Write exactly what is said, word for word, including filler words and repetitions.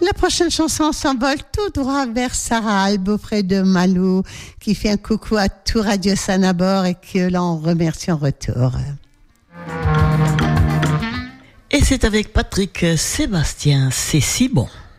la prochaine chanson, on s'envole tout droit vers Sarah, le beau-frère de Malou, qui fait un coucou à tout Radio Sanabor et que l'on remercie en retour. Et c'est avec Patrick Sébastien, c'est si bon.